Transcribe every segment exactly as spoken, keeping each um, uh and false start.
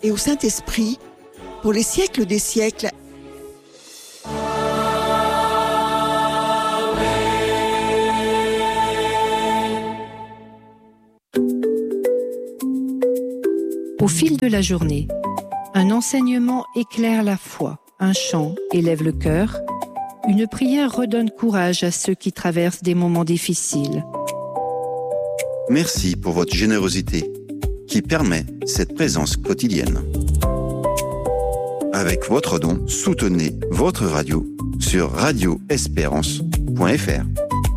et au Saint-Esprit, pour les siècles des siècles. Au fil de la journée, un enseignement éclaire la foi, un chant élève le cœur, une prière redonne courage à ceux qui traversent des moments difficiles. Merci pour votre générosité qui permet cette présence quotidienne. Avec votre don, soutenez votre radio sur radio espérance point f r.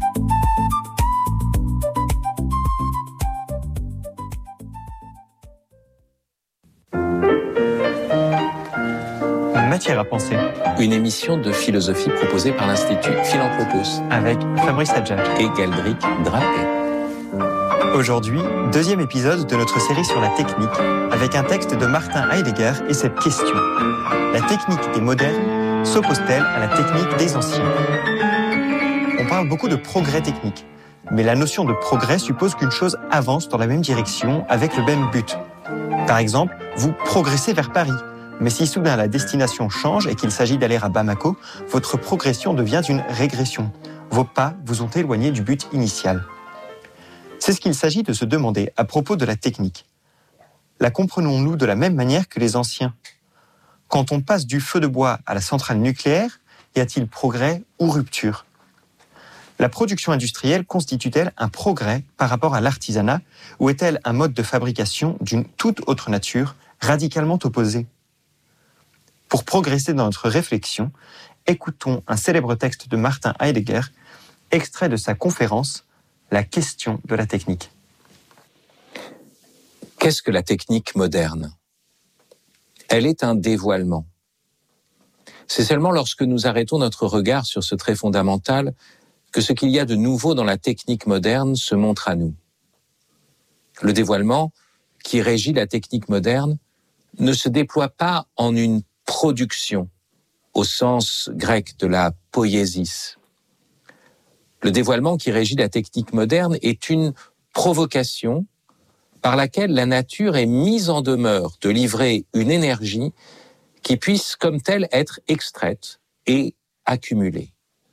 Matière à penser. Une émission de philosophie proposée par l'Institut Philanthropos avec Fabrice Adjak et Galdric Drapé. Aujourd'hui, deuxième épisode de notre série sur la technique, avec un texte de Martin Heidegger et cette question. La technique des modernes s'oppose-t-elle à la technique des anciens ? On parle beaucoup de progrès technique, mais la notion de progrès suppose qu'une chose avance dans la même direction avec le même but. Par exemple, vous progressez vers Paris. Mais si soudain la destination change et qu'il s'agit d'aller à Bamako, votre progression devient une régression. Vos pas vous ont éloigné du but initial. C'est ce qu'il s'agit de se demander à propos de la technique. La comprenons-nous de la même manière que les anciens ? Quand on passe du feu de bois à la centrale nucléaire, y a-t-il progrès ou rupture ? La production industrielle constitue-t-elle un progrès par rapport à l'artisanat ou est-elle un mode de fabrication d'une toute autre nature, radicalement opposé ? Pour progresser dans notre réflexion, écoutons un célèbre texte de Martin Heidegger, extrait de sa conférence « La question de la technique ». Qu'est-ce que la technique moderne ? Elle est un dévoilement. C'est seulement lorsque nous arrêtons notre regard sur ce trait fondamental que ce qu'il y a de nouveau dans la technique moderne se montre à nous. Le dévoilement qui régit la technique moderne ne se déploie pas en une production, au sens grec de la poiesis. Le dévoilement qui régit la technique moderne est une provocation par laquelle la nature est mise en demeure de livrer une énergie qui puisse comme telle être extraite et accumulée.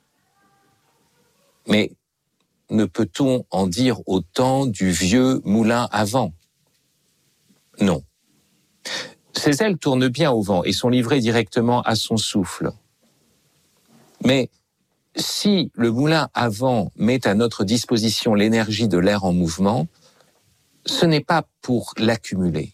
Mais ne peut-on en dire autant du vieux moulin à vent ? Non. Ses ailes tournent bien au vent et sont livrées directement à son souffle. Mais si le moulin à vent met à notre disposition l'énergie de l'air en mouvement, ce n'est pas pour l'accumuler.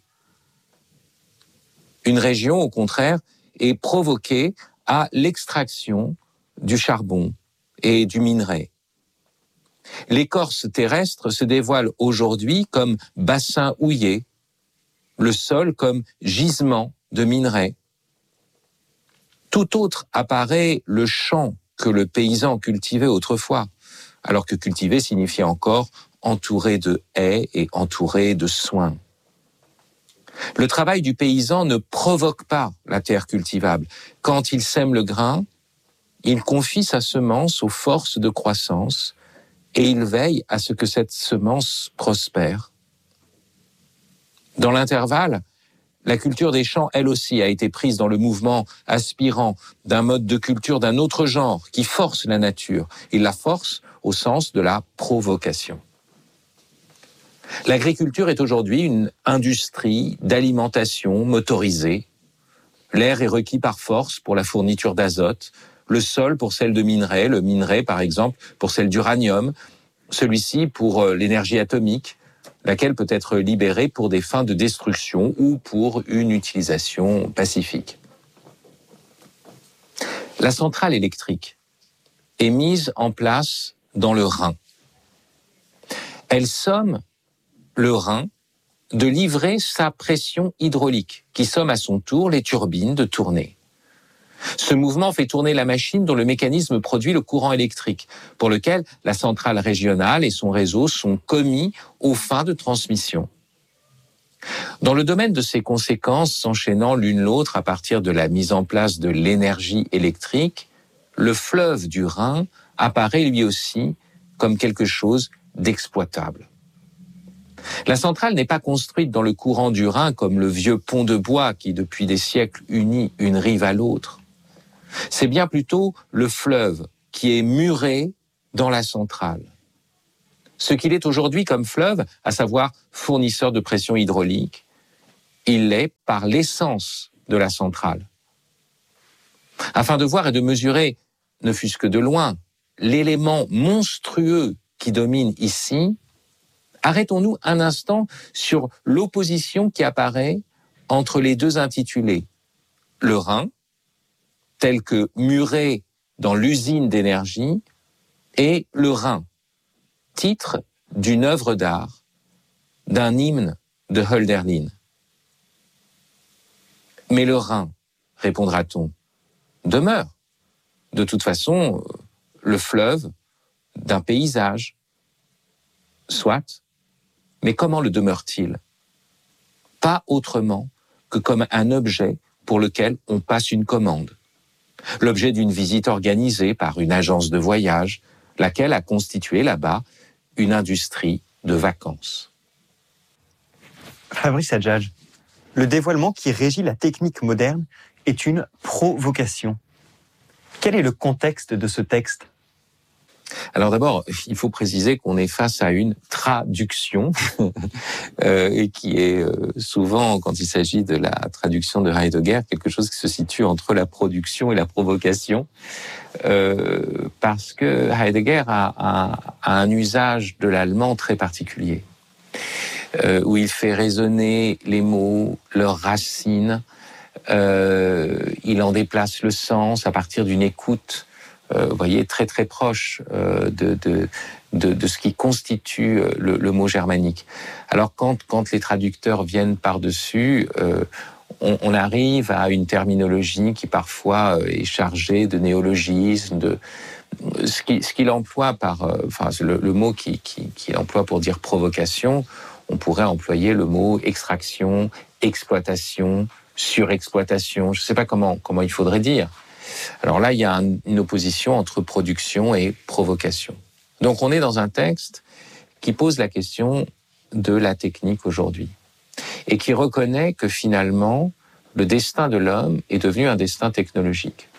Une région, au contraire, est provoquée à l'extraction du charbon et du minerai. L'écorce terrestre se dévoile aujourd'hui comme bassin houillé, le sol comme gisement de minerai. Tout autre apparaît le champ que le paysan cultivait autrefois, alors que cultiver signifiait encore entouré de haies et entouré de soins. Le travail du paysan ne provoque pas la terre cultivable. Quand il sème le grain, il confie sa semence aux forces de croissance et il veille à ce que cette semence prospère. Dans l'intervalle, la culture des champs, elle aussi, a été prise dans le mouvement aspirant d'un mode de culture d'un autre genre qui force la nature. Il la force au sens de la provocation. L'agriculture est aujourd'hui une industrie d'alimentation motorisée. L'air est requis par force pour la fourniture d'azote, le sol pour celle de minerai, le minerai par exemple pour celle d'uranium, celui-ci pour l'énergie atomique, laquelle peut être libérée pour des fins de destruction ou pour une utilisation pacifique. La centrale électrique est mise en place dans le Rhin. Elle somme le Rhin de livrer sa pression hydraulique, qui somme à son tour les turbines de tourner. Ce mouvement fait tourner la machine dont le mécanisme produit le courant électrique, pour lequel la centrale régionale et son réseau sont commis aux fins de transmission. Dans le domaine de ces conséquences s'enchaînant l'une l'autre à partir de la mise en place de l'énergie électrique, le fleuve du Rhin apparaît lui aussi comme quelque chose d'exploitable. La centrale n'est pas construite dans le courant du Rhin comme le vieux pont de bois qui, depuis des siècles, unit une rive à l'autre. C'est bien plutôt le fleuve qui est muré dans la centrale. Ce qu'il est aujourd'hui comme fleuve, à savoir fournisseur de pression hydraulique, il l'est par l'essence de la centrale. Afin de voir et de mesurer, ne fût-ce que de loin, l'élément monstrueux qui domine ici, arrêtons-nous un instant sur l'opposition qui apparaît entre les deux intitulés. Le Rhin, tel que muré dans l'usine d'énergie, et le Rhin, titre d'une œuvre d'art, d'un hymne de Hölderlin. Mais le Rhin, répondra-t-on, demeure. De toute façon, le fleuve d'un paysage. Soit, mais comment le demeure-t-il? Pas autrement que comme un objet pour lequel on passe une commande. L'objet d'une visite organisée par une agence de voyage, laquelle a constitué là-bas une industrie de vacances. Fabrice Adjadj, le dévoilement qui régit la technique moderne est une provocation. Quel est le contexte de ce texte ? Alors d'abord, il faut préciser qu'on est face à une traduction, euh, et qui est euh, souvent, quand il s'agit de la traduction de Heidegger, quelque chose qui se situe entre la production et la provocation, euh, parce que Heidegger a, a, a un usage de l'allemand très particulier, euh, où il fait résonner les mots, leurs racines, euh, il en déplace le sens à partir d'une écoute, Euh, vous voyez, très très proche euh, de, de, de, de ce qui constitue le, le mot germanique. Alors quand, quand les traducteurs viennent par-dessus, euh, on, on arrive à une terminologie qui parfois est chargée de néologismes, de ce qu'il ce qu'il emploie par, euh, enfin le, le mot qu'il qui, qui emploie pour dire provocation, on pourrait employer le mot extraction, exploitation, surexploitation. Je ne sais pas comment comment il faudrait dire. Alors là, il y a un, une opposition entre production et provocation. Donc on est dans un texte qui pose la question de la technique aujourd'hui et qui reconnaît que finalement, le destin de l'homme est devenu un destin technologique.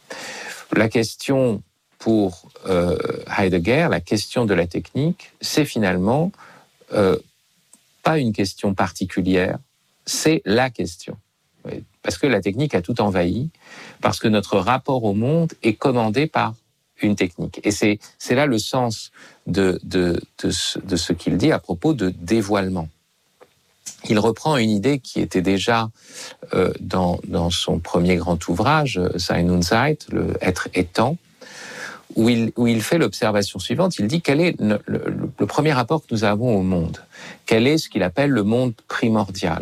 La question pour euh, Heidegger, la question de la technique, c'est finalement euh, pas une question particulière, c'est la question. Parce que la technique a tout envahi, parce que notre rapport au monde est commandé par une technique. Et c'est, c'est là le sens de, de, de, ce, de ce qu'il dit à propos de dévoilement. Il reprend une idée qui était déjà euh, dans, dans son premier grand ouvrage, Sein und Zeit, le Être étant, où il, où il fait l'observation suivante. Il dit quel est le, le, le premier rapport que nous avons au monde? Quel est ce qu'il appelle le monde primordial?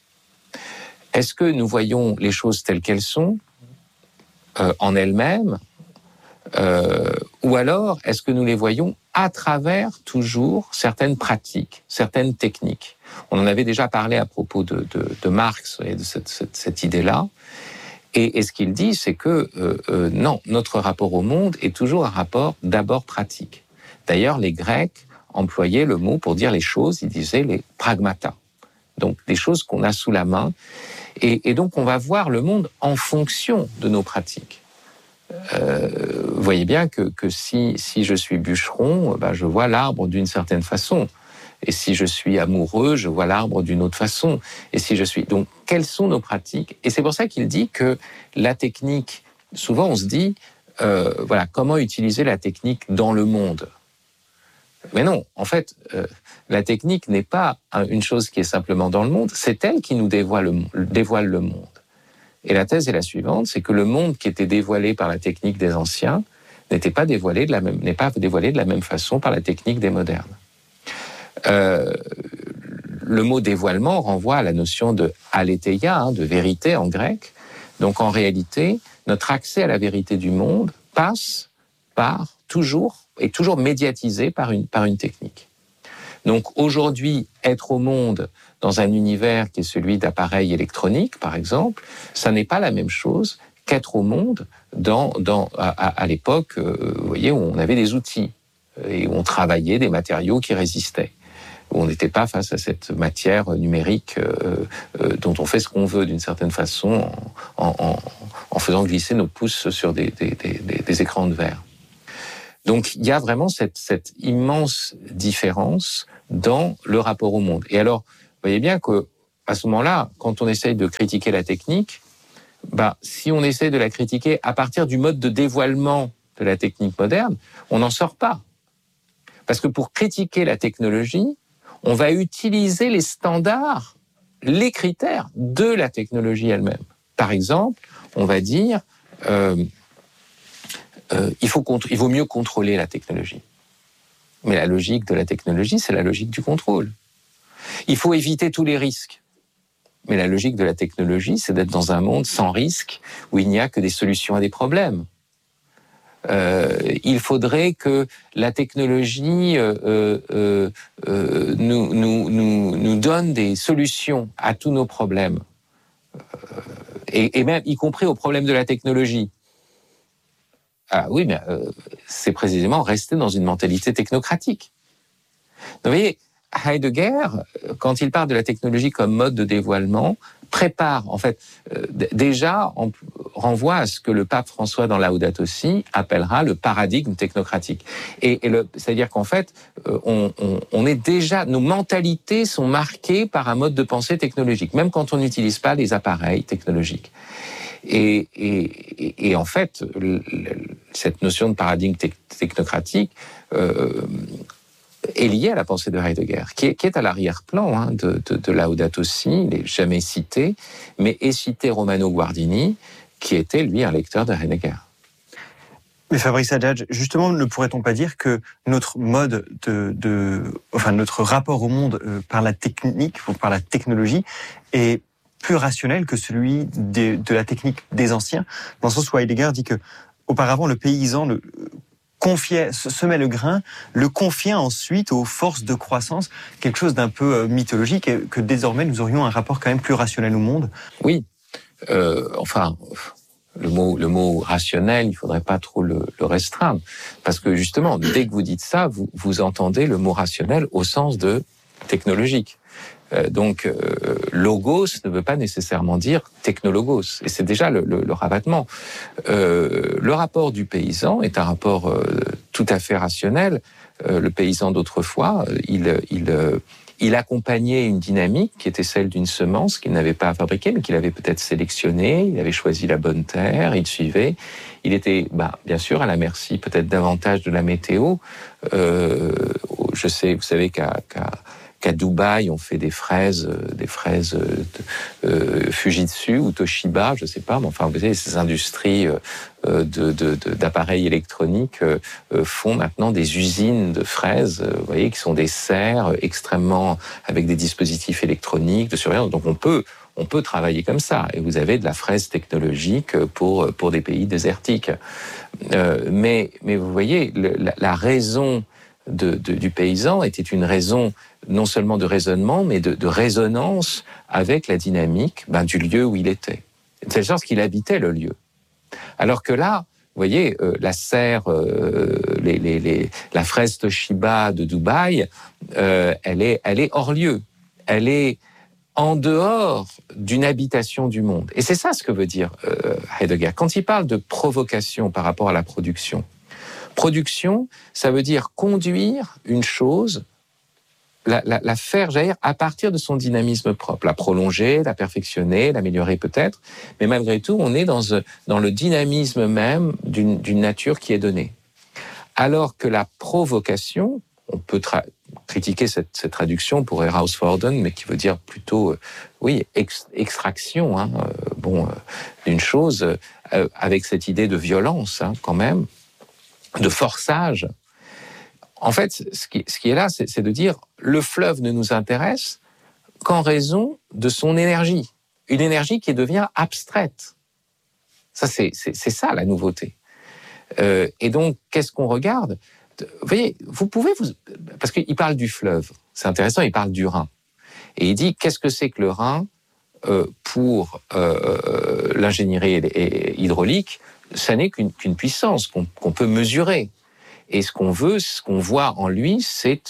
Est-ce que nous voyons les choses telles qu'elles sont, euh, en elles-mêmes, euh, ou alors est-ce que nous les voyons à travers toujours certaines pratiques, certaines techniques? On en avait déjà parlé à propos de, de, de Marx et de cette, cette, cette idée-là. Et, et ce qu'il dit, c'est que euh, euh, non, notre rapport au monde est toujours un rapport d'abord pratique. D'ailleurs, les Grecs employaient le mot pour dire les choses, ils disaient les pragmata. Donc, des choses qu'on a sous la main. Et, et donc, on va voir le monde en fonction de nos pratiques. Euh, vous voyez bien que, que si, si je suis bûcheron, ben, je vois l'arbre d'une certaine façon. Et si je suis amoureux, je vois l'arbre d'une autre façon. Et si je suis... Donc, quelles sont nos pratiques? Et c'est pour ça qu'il dit que la technique... Souvent, on se dit, euh, voilà, comment utiliser la technique dans le monde? Mais non, en fait, euh, la technique n'est pas une chose qui est simplement dans le monde, c'est elle qui nous dévoile le, dévoile le monde. Et la thèse est la suivante, c'est que le monde qui était dévoilé par la technique des anciens n'était pas dévoilé de la même, n'est pas dévoilé de la même façon par la technique des modernes. Euh, le mot dévoilement renvoie à la notion de aletheia, hein, de vérité en grec. Donc en réalité, notre accès à la vérité du monde passe par toujours est toujours médiatisé par une, par une technique. Donc aujourd'hui, être au monde dans un univers qui est celui d'appareils électroniques, par exemple, ça n'est pas la même chose qu'être au monde dans, dans, à, à l'époque, euh, vous voyez, où on avait des outils et où on travaillait des matériaux qui résistaient. où on n'était pas face à cette matière numérique euh, euh, dont on fait ce qu'on veut d'une certaine façon en, en, en faisant glisser nos pouces sur des, des, des, des écrans de verre. Donc il y a vraiment cette, cette immense différence dans le rapport au monde. Et alors, vous voyez bien que à ce moment-là, quand on essaye de critiquer la technique, bah, si on essaie de la critiquer à partir du mode de dévoilement de la technique moderne, on n'en sort pas. Parce que pour critiquer la technologie, on va utiliser les standards, les critères de la technologie elle-même. Par exemple, on va dire euh, euh, il faut contr- il vaut mieux contrôler la technologie. Mais la logique de la technologie, c'est la logique du contrôle. Il faut éviter tous les risques. Mais la logique de la technologie, c'est d'être dans un monde sans risque, où il n'y a que des solutions à des problèmes. Euh, il faudrait que la technologie euh, euh, euh, nous, nous, nous, nous donne des solutions à tous nos problèmes, euh, et, et même y compris aux problèmes de la technologie. Ah oui, mais euh, c'est précisément rester dans une mentalité technocratique. Donc, vous voyez, Heidegger, quand il parle de la technologie comme mode de dévoilement, prépare, en fait, euh, d- déjà, on renvoie à ce que le pape François, dans Laudato Si, appellera le paradigme technocratique. Et, et le, c'est-à-dire qu'en fait, euh, on, on, on est déjà, nos mentalités sont marquées par un mode de pensée technologique, même quand on n'utilise pas les appareils technologiques. Et, et, et en fait, le, le, cette notion de paradigme te- technocratique euh, est liée à la pensée de Heidegger, qui est, qui est à l'arrière-plan hein, de, de, de Laudato Si, il n'est jamais cité, mais est cité Romano Guardini, qui était, lui, un lecteur de Heidegger. Mais Fabrice Adjadj, justement, ne pourrait-on pas dire que notre mode de, de enfin notre rapport au monde euh, par la technique, ou par la technologie, est plus rationnel que celui de, de la technique des anciens, dans le sens où Heidegger dit que auparavant le paysan le confiait, semait le grain, le confiait ensuite aux forces de croissance, quelque chose d'un peu mythologique, et que désormais nous aurions un rapport quand même plus rationnel au monde. Oui, euh, enfin, le mot, le mot rationnel, il faudrait pas trop le, le restreindre, parce que justement, dès que vous dites ça, vous, vous entendez le mot rationnel au sens de technologique. Euh, donc, euh, logos ne veut pas nécessairement dire technologos, et c'est déjà le, le, le rabattement. Euh, le rapport du paysan est un rapport euh, tout à fait rationnel. Euh, le paysan d'autrefois, il, il, il accompagnait une dynamique qui était celle d'une semence qu'il n'avait pas à fabriquer, mais qu'il avait peut-être sélectionnée, il avait choisi la bonne terre, il suivait. Il était, bah, bien sûr, à la merci peut-être davantage de la météo. Euh, je sais, vous savez qu'à, qu'à qu'à Dubaï, on fait des fraises, des fraises euh, Fujitsu ou Toshiba, je sais pas, mais enfin, vous savez, ces industries euh, de, de, de, d'appareils électroniques euh, font maintenant des usines de fraises, vous voyez, qui sont des serres extrêmement, avec des dispositifs électroniques de surveillance. Donc on peut, on peut travailler comme ça. Et vous avez de la fraise technologique pour, pour des pays désertiques. Euh, mais, mais vous voyez, le, la, la raison de, de, du paysan était une raison non seulement de raisonnement, mais de, de résonance avec la dynamique ben, du lieu où il était. De telle sorte qu'il habitait le lieu. Alors que là, vous voyez, euh, la serre, euh, les, les, les, la fraise Toshiba de Dubaï, euh, elle est, elle est hors lieu. Elle est en dehors d'une habitation du monde. Et c'est ça ce que veut dire euh, Heidegger. Quand il parle de provocation par rapport à la production, production, ça veut dire conduire une chose, la, la, la faire jaillir à partir de son dynamisme propre, la prolonger, la perfectionner, l'améliorer peut-être, mais malgré tout, on est dans, dans le dynamisme même d'une, d'une nature qui est donnée. Alors que la provocation, on peut tra- critiquer cette, cette traduction pour Herausfordern, mais qui veut dire plutôt, euh, oui, ex, extraction, hein, euh, bon, euh, d'une chose, euh, avec cette idée de violence, hein, quand même, de forçage. En fait, ce qui, ce qui est là, c'est, c'est de dire le fleuve ne nous intéresse qu'en raison de son énergie, une énergie qui devient abstraite. Ça, c'est, c'est, c'est ça la nouveauté. Euh, et donc, qu'est-ce qu'on regarde ? Vous voyez, vous pouvez vous... Parce qu'il parle du fleuve, c'est intéressant, il parle du Rhin. Et il dit, qu'est-ce que c'est que le Rhin euh, pour euh, l'ingénierie hydraulique ? Ça n'est qu'une, qu'une puissance qu'on, qu'on peut mesurer. Et ce qu'on veut, ce qu'on voit en lui, c'est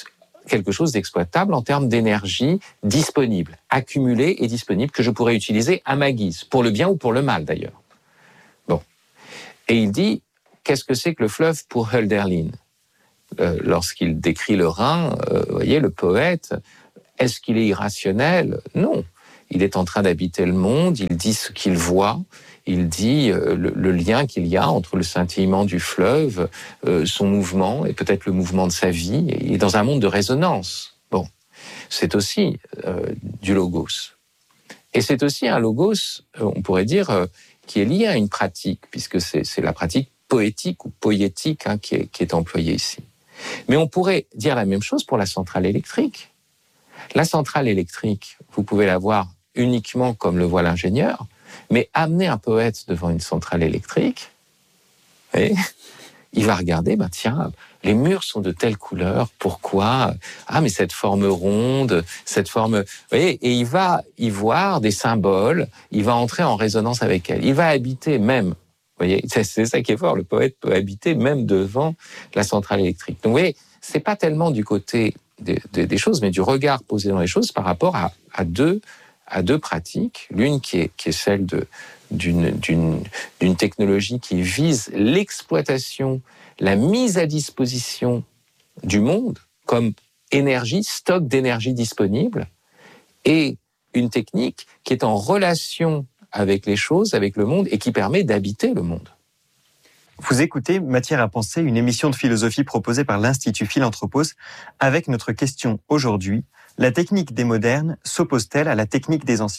quelque chose d'exploitable en termes d'énergie disponible, accumulée et disponible, que je pourrais utiliser à ma guise, pour le bien ou pour le mal d'ailleurs. Bon. Et il dit, qu'est-ce que c'est que le fleuve pour Hölderlin ? euh, Lorsqu'il décrit le Rhin, euh, vous voyez, le poète, est-ce qu'il est irrationnel ? Non. Il est en train d'habiter le monde, il dit ce qu'il voit, il dit euh, le, le lien qu'il y a entre le scintillement du fleuve, euh, son mouvement et peut-être le mouvement de sa vie. Et il est dans un monde de résonance. Bon, c'est aussi euh, du logos. Et c'est aussi un logos, euh, on pourrait dire, euh, qui est lié à une pratique, puisque c'est, c'est la pratique poétique ou poétique hein, qui, est, qui est employée ici. Mais on pourrait dire la même chose pour la centrale électrique. La centrale électrique, vous pouvez la voir uniquement comme le voit l'ingénieur, mais amener un poète devant une centrale électrique, et il va regarder, ben tiens, les murs sont de telle couleur, pourquoi ? Ah, mais cette forme ronde, cette forme... Vous voyez, et il va y voir des symboles, il va entrer en résonance avec elle. Il va habiter même, vous voyez, c'est, c'est ça qui est fort, le poète peut habiter même devant la centrale électrique. Donc vous voyez, c'est pas tellement du côté des, des, des choses, mais du regard posé dans les choses par rapport à, à deux... à deux pratiques, l'une qui est, qui est celle de, d'une, d'une, d'une technologie qui vise l'exploitation, la mise à disposition du monde comme énergie, stock d'énergie disponible, et une technique qui est en relation avec les choses, avec le monde, et qui permet d'habiter le monde. Vous écoutez Matière à penser, une émission de philosophie proposée par l'Institut Philanthropos, avec notre question aujourd'hui: la technique des modernes s'oppose-t-elle à la technique des anciens ?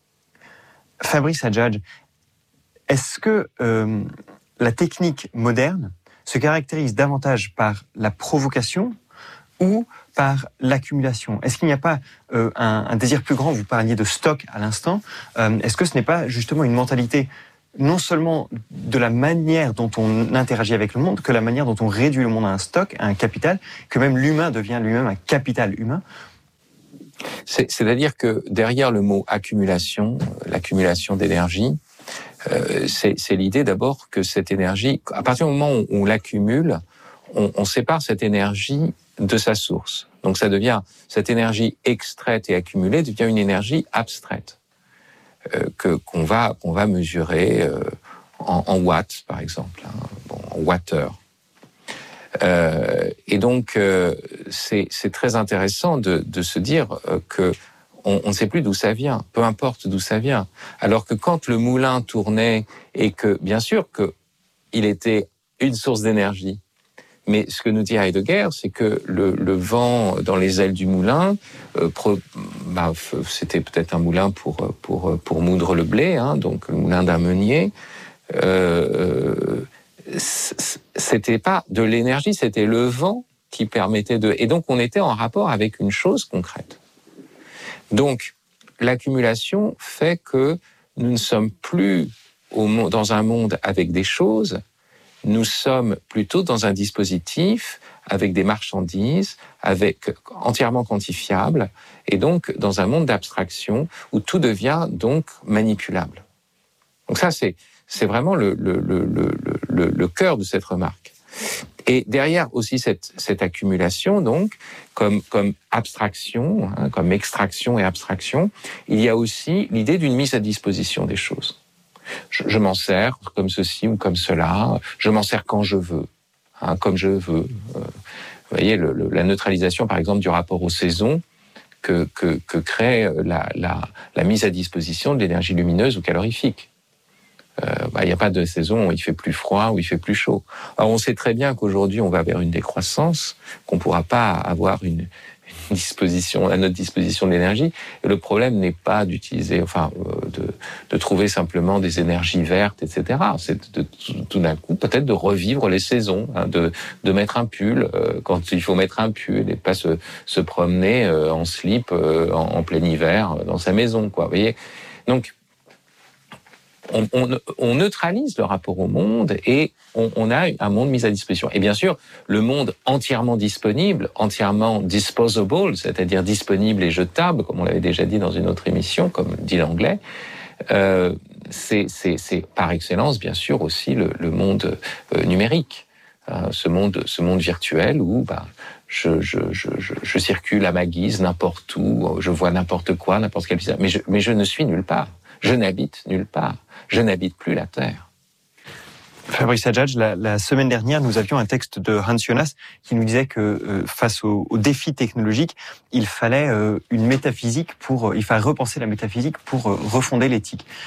Fabrice Adjadj, est-ce que euh, la technique moderne se caractérise davantage par la provocation ou par l'accumulation ? Est-ce qu'il n'y a pas euh, un, un désir plus grand ? Vous parliez de stock à l'instant. Euh, est-ce que ce n'est pas justement une mentalité non seulement de la manière dont on interagit avec le monde, que la manière dont on réduit le monde à un stock, à un capital, que même l'humain devient lui-même un capital humain ? C'est, c'est-à-dire que derrière le mot accumulation, l'accumulation d'énergie, euh, c'est, c'est l'idée d'abord que cette énergie, à partir du moment où on l'accumule, on, on sépare cette énergie de sa source. Donc ça devient, cette énergie extraite et accumulée devient une énergie abstraite, euh, que, qu'on va, qu'on va mesurer euh, en, en watts, par exemple, hein, bon, en wattheure. Euh, et donc, euh, c'est, c'est très intéressant de, de se dire euh, que on, on ne sait plus d'où ça vient, peu importe d'où ça vient. Alors que quand le moulin tournait et que, bien sûr, que il était une source d'énergie, mais ce que nous dit Heidegger, c'est que le, le vent dans les ailes du moulin, euh, pro, bah, c'était peut-être un moulin pour pour pour moudre le blé, hein, donc le moulin d'un meunier. Euh, c'était pas de l'énergie, c'était le vent qui permettait de... Et donc, on était en rapport avec une chose concrète. Donc, l'accumulation fait que nous ne sommes plus au, dans un monde avec des choses, nous sommes plutôt dans un dispositif avec des marchandises, avec, entièrement quantifiables, et donc dans un monde d'abstraction où tout devient donc manipulable. Donc ça, c'est... C'est vraiment le, le, le, le, le, le cœur de cette remarque. Et derrière aussi cette, cette accumulation, donc, comme, comme abstraction, hein, comme extraction et abstraction, il y a aussi l'idée d'une mise à disposition des choses. Je, je m'en sers comme ceci ou comme cela, je m'en sers quand je veux, hein, comme je veux. Euh, vous voyez, le, le, la neutralisation, par exemple, du rapport aux saisons, que, que, que crée la, la, la mise à disposition de l'énergie lumineuse ou calorifique. Il euh, bah, n'y a pas de saison où il fait plus froid, où il fait plus chaud. Alors on sait très bien qu'aujourd'hui on va vers une décroissance, qu'on ne pourra pas avoir une, une disposition, à notre disposition de l'énergie. Et le problème n'est pas d'utiliser, enfin, euh, de, de trouver simplement des énergies vertes, et cetera. C'est de, de, tout d'un coup peut-être de revivre les saisons, hein, de, de mettre un pull euh, quand il faut mettre un pull et de pas se, se promener euh, en slip euh, en, en plein hiver dans sa maison, quoi. Vous voyez. Donc On, on, on neutralise le rapport au monde et on, on a un monde mis à disposition. Et bien sûr, le monde entièrement disponible, entièrement disposable, c'est-à-dire disponible et jetable, comme on l'avait déjà dit dans une autre émission, comme dit l'anglais, euh, c'est, c'est, c'est par excellence, bien sûr, aussi le, le monde euh, numérique. Euh, ce monde, ce monde virtuel où bah, je, je, je, je, je circule à ma guise, n'importe où, je vois n'importe quoi, n'importe quel visage, mais je, mais je ne suis nulle part. Je n'habite nulle part. Je n'habite plus la Terre. Fabrice Adjadj, la, la semaine dernière, nous avions un texte de Hans Jonas qui nous disait que euh, face aux, aux défis technologiques, il fallait euh, une métaphysique pour, euh, il fallait repenser la métaphysique pour euh, refonder l'éthique.